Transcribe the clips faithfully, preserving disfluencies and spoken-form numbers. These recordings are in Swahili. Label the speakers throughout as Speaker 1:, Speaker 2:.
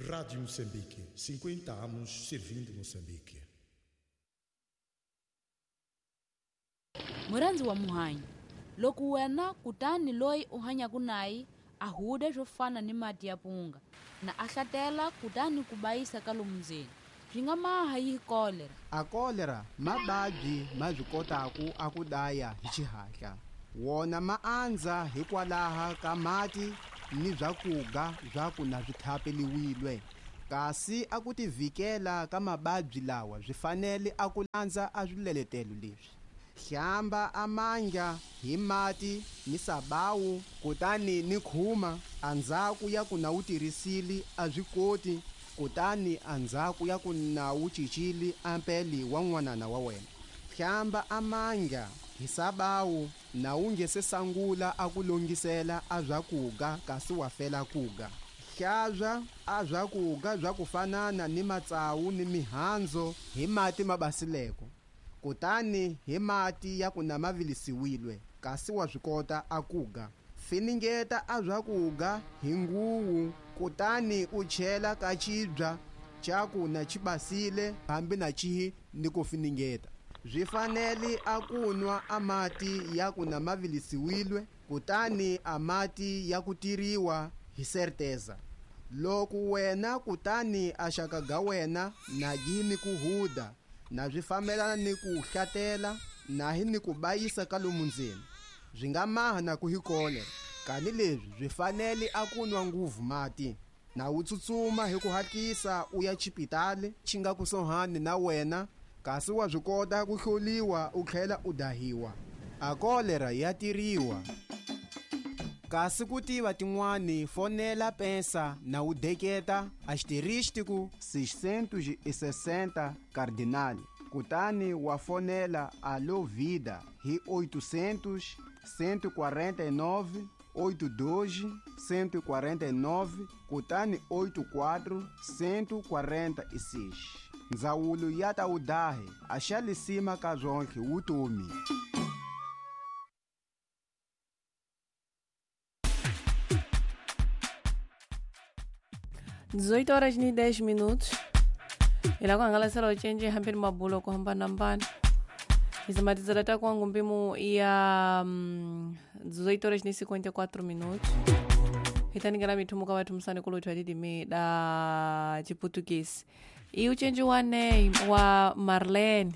Speaker 1: Rádio Moçambique, cinquenta anos servindo Moçambique.
Speaker 2: Muranzi wa muhanyi loku wena kutani loyi uhanya kunai ahude jofana ni mati ya punga na ahlatela kutani kubayisa kalumuzeni bzinga maha yi kolera
Speaker 3: a kolera mababyi ma byi kotaku aku daya hi xihatla wona ma andza hikwalaha ka mati ni byakuga byaku na byi thapeliwilwe kasi aku tivikela ka mababyi lawa byi fanele aku landza a swileletelo leswi hlamba amanja hi mati ni sabawu kutani ni khuma andzhaku ya ku na wu tirhisili a byi koti kutani andzhaku ya ku na wu cicili ampeli wa n'wanana wa wena hlamba amanja hi sabawu na wu nge se sangula a ku longisela a byakuga kasi wa fela kuga hlabya a byakuga bya ku fanana ni matsawu ni mihandzu hi mati ma basileko kutani hi mati ya ku na mavilisiwilwe kasi wa swi kota a kuga finingeta a byakuga hi nguwu kutani u chela ka cibya caku na ci basile hambi na cihi ni ku finingeta byi fanele a kunwa a mati ya ku na mavilisiwilwe kutani a mati ya ku tiriwa hi serteza loko wena kutani a xaka ga wena na gini ku huda na byi fambelana ni ku hlatela na hi ni ku bayisa ka lomu ndzeni byi nga maha na ku hi kolera kani lebyi byi fanele a kunwa nguvu mati na wu tsutsuma hi ku hatlisa u ya chipitale xi nga kusuhani na wena kasi wa byi kota ku hloliwa u tlhela u dahiwa a kolera ya tiriwa kasi ku tiva tin'wani fonela pensa na wu deketa asterístico seiscentos e sessenta cardinal kutani wa fonela Alô Vida hi oitocentos, cento e quarenta e nove, oitenta e dois, cento e quarenta e nove kutani oitenta e quatro, cento e quarenta e seis ndzawulo ya ta wu dahe a xalisima ka zonke vutomi.
Speaker 4: dezoito horas e dez minutos ila kuhangalasela ucenje hambeni mabulo kuhambanahambana izamatizela ta kwangu mbimu ya um, dezoito horas e cinquenta e quatro minutos hitaningela mitumuka watu msani kulutu adidimi da chiputukisi i ucenje wane wa Marlene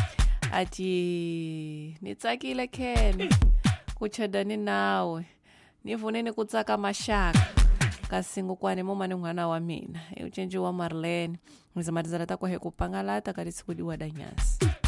Speaker 4: ati nitsakile khene kuchedani nawe nivuneni kutsaka mashaka kasi ngukwane momani n'wana wa mina i ucenje wa Marlene ngizamatizela ta kwahe kupangalata kalisi kudiwa da nyasi